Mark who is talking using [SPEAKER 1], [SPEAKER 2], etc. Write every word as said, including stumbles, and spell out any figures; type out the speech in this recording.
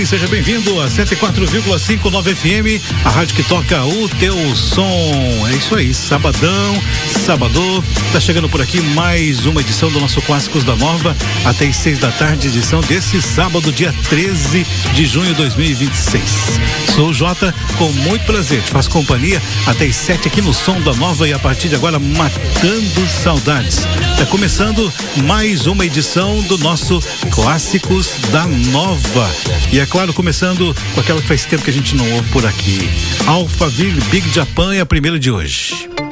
[SPEAKER 1] seja bem-vindo a cento e quatro vírgula cinco Nova F M, a rádio que toca o teu som. É isso aí, sabadão, sábado, tá chegando por aqui mais uma edição do nosso Clássicos da Nova, até às seis da tarde, edição desse sábado, dia treze de junho de dois mil e vinte e seis. Sou o Jota, com muito prazer, te faço companhia até às sete aqui no Som da Nova e a partir de agora matando saudades. Tá começando mais uma edição do nosso Clássicos da Nova. E é claro, começando com aquela que faz tempo que a gente não ouve por aqui. Alphaville Big Japan é a primeira de hoje.